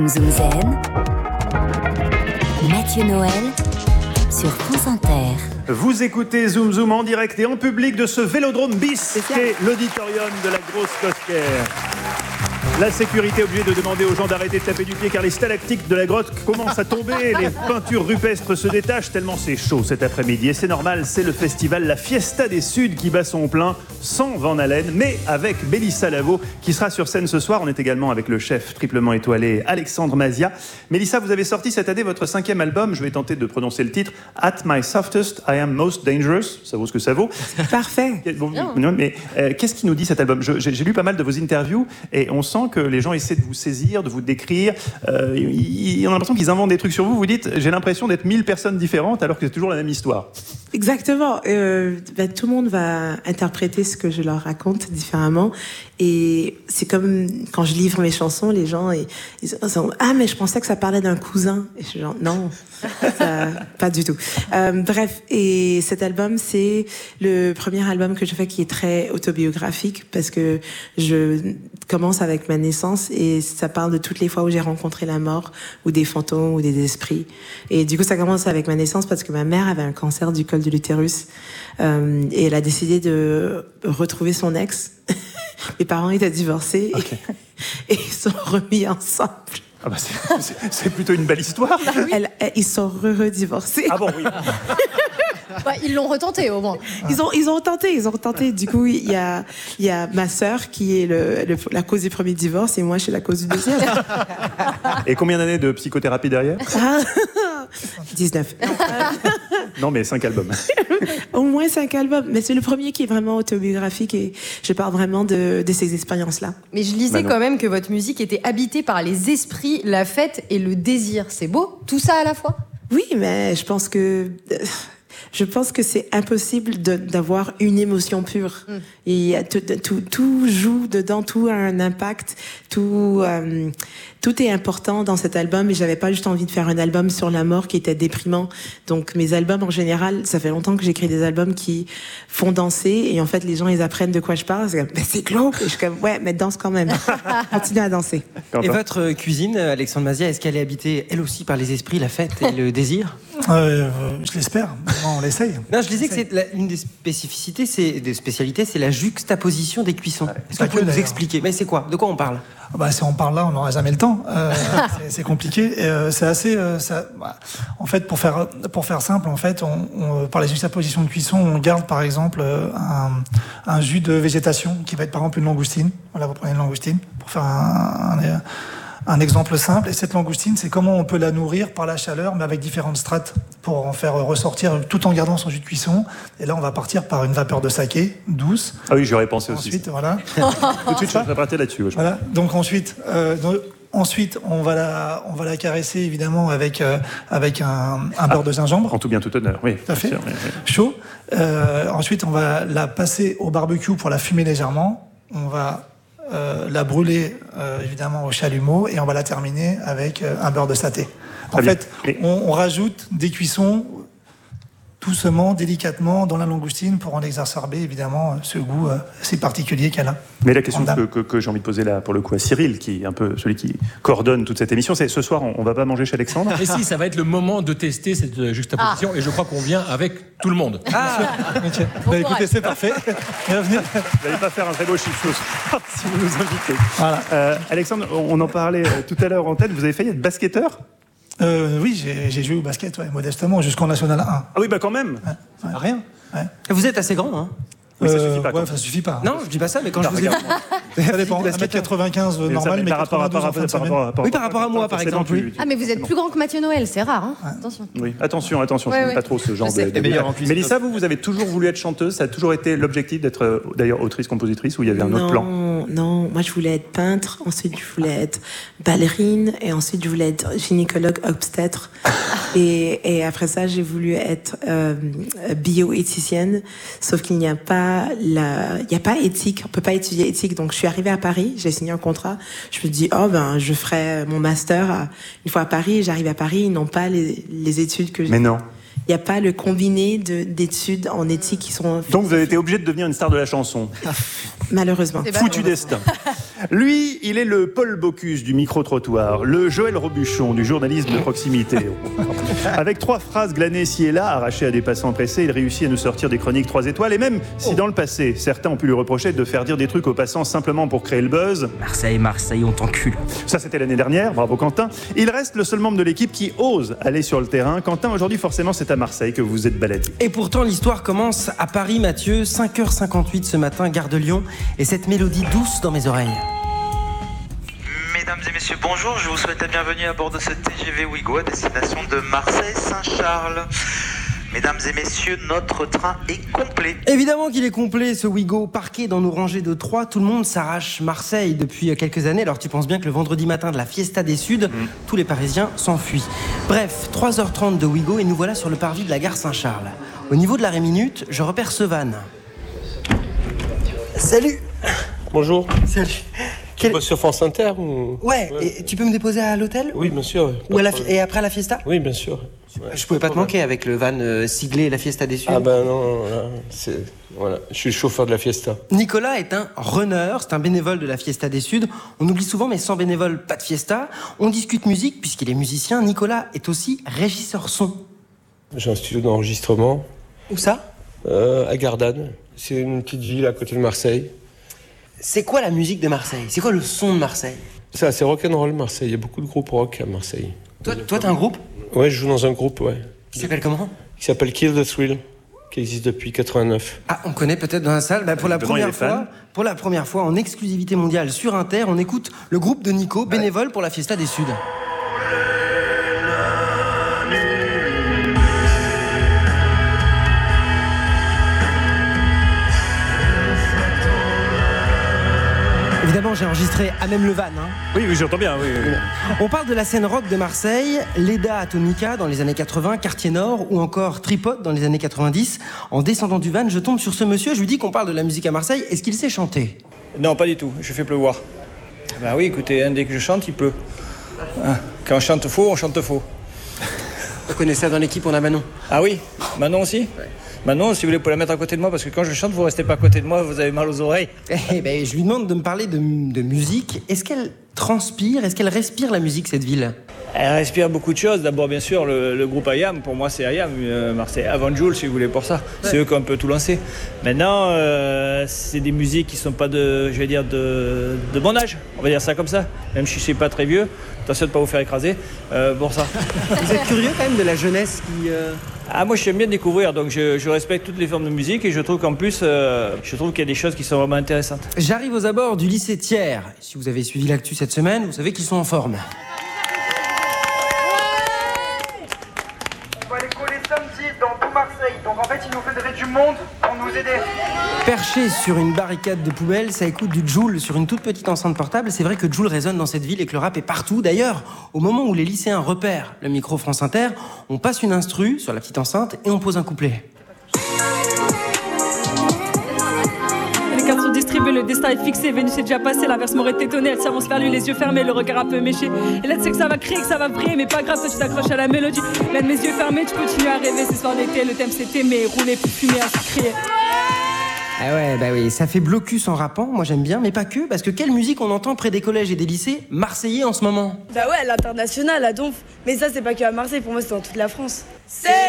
Zoom Zen, Mathieu Noël sur France Inter. Vous écoutez Zoom Zoom en direct et en public de ce Vélodrome bis, qu'est l'auditorium de la Grosse Cosquer. La sécurité est obligée de demander aux gens d'arrêter de taper du pied car les stalactites de la grotte commencent à tomber. Les peintures rupestres se détachent tellement c'est chaud cet après-midi. Et c'est normal, c'est le festival La Fiesta des Suds qui bat son plein, sans Van Halen, mais avec Mélissa Lavo qui sera sur scène ce soir. On est également avec le chef triplement étoilé Alexandre Mazia. Mélissa, vous avez sorti cette année votre 5e album. Je vais tenter de prononcer le titre. At my softest, I am most dangerous. Ça vaut ce que ça vaut. Parfait. Non, mais qu'est-ce qu'il nous dit cet album ? J'ai lu pas mal de vos interviews et on sent que les gens essaient de vous saisir, de vous décrire. On a l'impression qu'ils inventent des trucs sur vous. Vous dites, j'ai l'impression d'être 1000 personnes différentes alors que c'est toujours la même histoire. Exactement. Tout le monde va interpréter ce que je leur raconte différemment. Et c'est comme quand je livre mes chansons, les gens ils sont, ah mais je pensais que ça parlait d'un cousin. Et je suis genre non, ça, pas du tout. Bref, et cet album c'est le premier album que je fais qui est très autobiographique parce que je commence avec ma naissance et ça parle de toutes les fois où j'ai rencontré la mort ou des fantômes ou des esprits. Et du coup ça commence avec ma naissance parce que ma mère avait un cancer du col de l'utérus et elle a décidé de retrouver son ex. Mes parents étaient divorcés et ils sont remis ensemble. Ah bah c'est plutôt une belle histoire. Bah oui. Ils sont redivorcés. Ah bon, oui. Bah, ils l'ont retenté au moins. Ils ont tenté. Du coup, il y a ma sœur qui est la cause du premier divorce et moi je suis la cause du deuxième. Et combien d'années de psychothérapie derrière ? 19. Non mais 5 albums. Au moins 5 albums. Mais c'est le premier qui est vraiment autobiographique et je parle vraiment de ces expériences-là. Mais je lisais quand même que votre musique était habitée par les esprits, la fête et le désir. C'est beau, tout ça à la fois ? Oui, mais je pense que c'est impossible d'avoir une émotion pure. Et tout joue dedans, tout a un impact, tout est important dans cet album. Et j'avais pas juste envie de faire un album sur la mort qui était déprimant. Donc mes albums en général, ça fait longtemps que j'écris des albums qui font danser. Et en fait, les gens ils apprennent de quoi je parle. C'est comme, mais c'est glauque. Et je suis comme, ouais, mais danse quand même. Continue à danser. Et votre cuisine, Alexandre Mazia, est-ce qu'elle est habitée elle aussi par les esprits, la fête et le désir ? Je l'espère. On l'essaye. Non, je disais que c'est une des spécificités, c'est la juxtaposition des cuissons. Est-ce que vous pouvez nous expliquer ? Mais c'est quoi ? De quoi on parle ? Si on parle là, on n'aura jamais le temps. C'est compliqué. C'est assez. En fait, pour faire simple, en fait, par les juxtapositions de cuisson, on garde par exemple un jus de végétation qui va être par exemple une langoustine. Voilà, vous prenez une langoustine pour faire un exemple simple, et cette langoustine, c'est comment on peut la nourrir par la chaleur, mais avec différentes strates, pour en faire ressortir tout en gardant son jus de cuisson. Et là, on va partir par une vapeur de saké, douce. Ah oui, j'aurais pensé aussi. Ensuite, voilà. Tout de suite, je vais partir là-dessus. Voilà. Donc ensuite, on va la caresser évidemment avec un beurre de gingembre. En tout bien, tout honneur, oui. Tout à fait. Sûr, oui. Chaud. Ensuite, on va la passer au barbecue pour la fumer légèrement. On va la brûler évidemment au chalumeau et on va la terminer avec un beurre de saté. En fait, on rajoute des cuissons doucement, délicatement dans la langoustine pour en exacerber évidemment ce goût assez particulier qu'elle a. Mais la question que j'ai envie de poser là pour le coup à Cyril, qui est un peu celui qui coordonne toute cette émission, c'est ce soir on va pas manger chez Alexandre. Et si, ça va être le moment de tester cette juxtaposition et je crois qu'on vient avec tout le monde. Okay. Écoutez, c'est parfait. Bienvenue. Vous n'allez pas faire un très beau chiffre si vous nous invitez. Voilà. Alexandre, on en parlait tout à l'heure en tête, vous avez failli être basketteur ? Oui, j'ai joué au basket, modestement, jusqu'en National 1. Ah oui, quand même. Ouais. Rien. Ouais. Vous êtes assez grand, hein ? Mais ça suffit pas. Ça suffit pas. Non, je dis pas ça, mais quand je vous ai vu... Ça dépend. 1m95 normal, mais par rapport à moi, par exemple. Ah, mais vous êtes plus grand que Mathieu Noël, c'est rare, hein. Attention. Oui, attention, c'est pas trop ce genre de... Mélissa, vous avez toujours voulu être chanteuse, ça a toujours été l'objectif d'être d'ailleurs autrice-compositrice, ou il y avait un autre plan ? Non, moi je voulais être peintre, ensuite je voulais être ballerine, et ensuite je voulais être gynécologue obstétre. Et après ça, j'ai voulu être bioéthicienne, sauf qu'il n'y a pas éthique, on peut pas étudier éthique. Donc je suis arrivée à Paris, j'ai signé un contrat. Je me dis je ferai mon master une fois à Paris. Et j'arrive à Paris, ils n'ont pas les études que j'ai. Mais non. Il n'y a pas le combiné d'études en éthique qui sont... Donc vous avez été obligé de devenir une star de la chanson. Malheureusement. C'est pas Foutu malheureusement. destin. Lui, il est le Paul Bocuse du micro-trottoir, le Joël Robuchon du journalisme de proximité. Avec 3 phrases glanées ci et là, arrachées à des passants pressés, il réussit à nous sortir des chroniques 3 étoiles. Et même si dans le passé, certains ont pu lui reprocher de faire dire des trucs aux passants simplement pour créer le buzz. Marseille, on t'encule. Ça, c'était l'année dernière. Bravo, Quentin. Il reste le seul membre de l'équipe qui ose aller sur le terrain. Quentin, aujourd'hui, forcément, c'est à Marseille que vous vous êtes baladé. Et pourtant, l'histoire commence à Paris, Mathieu, 5h58 ce matin, gare de Lyon, et cette mélodie douce dans mes oreilles. Mesdames et messieurs, bonjour, je vous souhaite la bienvenue à bord de ce TGV Ouigo à destination de Marseille-Saint-Charles. Mesdames et messieurs, notre train est complet. Évidemment qu'il est complet, ce Ouigo, parqué dans nos rangées de 3. Tout le monde s'arrache Marseille depuis quelques années. Alors tu penses bien que le vendredi matin de la Fiesta des Suds, tous les Parisiens s'enfuient. Bref, 3h30 de Ouigo et nous voilà sur le parvis de la gare Saint-Charles. Au niveau de l'arrêt minute, je repère Sevan. Salut. Bonjour. Salut. Tu bosses sur France Inter ou... Ouais, et tu peux me déposer à l'hôtel? Oui, bien sûr. Ou à et après à la Fiesta? Oui, bien sûr. Je pouvais pas te manquer avec le van siglé La Fiesta des Suds. Ah ben non, là, c'est... Voilà, je suis le chauffeur de la Fiesta. Nicolas est un runner, c'est un bénévole de la Fiesta des Suds. On oublie souvent, mais sans bénévole, pas de fiesta. On discute musique, puisqu'il est musicien. Nicolas est aussi régisseur son. J'ai un studio d'enregistrement. Où ça? À Gardanne. C'est une petite ville à côté de Marseille. C'est quoi la musique de Marseille? C'est quoi le son de Marseille? C'est assez rock'n'roll, Marseille. Il y a beaucoup de groupes rock à Marseille. Toi, t'as un groupe? Ouais, je joue dans un groupe, ouais. Qui s'appelle comment? Qui s'appelle Kill the Thrill, qui existe depuis 89. Ah, on connaît peut-être dans la salle. Pour la première fois, en exclusivité mondiale sur Inter, on écoute le groupe de Nico, bénévole pour la Fiesta des Suds. Évidemment, j'ai enregistré à même le van. Oui, j'entends bien. Oui. On parle de la scène rock de Marseille, Leda Atomica dans les années 80, Quartier Nord ou encore Tripod dans les années 90. En descendant du van, je tombe sur ce monsieur, je lui dis qu'on parle de la musique à Marseille. Est-ce qu'il sait chanter? Non, pas du tout. Je fais pleuvoir. Bah oui, écoutez, dès que je chante, il pleut. Quand on chante faux, on chante faux. Vous connaissez ça dans l'équipe, on a Manon. Ah oui? Manon aussi? Ouais. Manon, si vous voulez, vous pouvez la mettre à côté de moi, parce que quand je chante, vous restez pas à côté de moi, vous avez mal aux oreilles. Je lui demande de me parler de musique. Est-ce qu'elle transpire, est-ce qu'elle respire la musique, cette ville? Elle respire beaucoup de choses. D'abord, bien sûr, le groupe IAM, pour moi, c'est IAM, Marseille. Avant Jules, si vous voulez, pour ça. Ouais. C'est eux qui ont un peu tout lancé. Maintenant, c'est des musiques qui sont pas de bon âge. On va dire ça comme ça. Même si je suis pas très vieux. Attention de pas vous faire écraser. Pour ça. Vous êtes curieux quand même de la jeunesse qui... Ah, moi, j'aime bien découvrir. Donc, je respecte toutes les formes de musique et je trouve qu'en plus, je trouve qu'il y a des choses qui sont vraiment intéressantes. J'arrive aux abords du lycée Thiers. Si vous avez suivi l'actu cette semaine, vous savez qu'ils sont en forme. On va les coller samedi dans tout Marseille. Donc en fait, il nous faudrait du monde pour nous aider. Perché sur une barricade de poubelle, ça écoute du Jul sur une toute petite enceinte portable. C'est vrai que Jul résonne dans cette ville et que le rap est partout. D'ailleurs, au moment où les lycéens repèrent le micro France Inter, on passe une instru sur la petite enceinte et on pose un couplet. Les cartes sont distribuées, le destin est fixé. Vénus est déjà passée, l'inverse m'aurait étonné. Elle s'avance vers lui, les yeux fermés, le regard un peu méché. Et là, tu sais que ça va crier, que ça va briller, mais pas grave, toi tu t'accroches à la mélodie. Là, de mes yeux fermés, tu continues à rêver. C'est soir d'été, le thème c'était mais rouler, puis fumer, à se crier. Ah ouais, bah oui, ça fait blocus en rappant, moi j'aime bien, mais pas que, parce que quelle musique on entend près des collèges et des lycées marseillais en ce moment? Bah ouais, l'international, à Donf. Mais ça, c'est pas que à Marseille, pour moi, c'est dans toute la France. C'est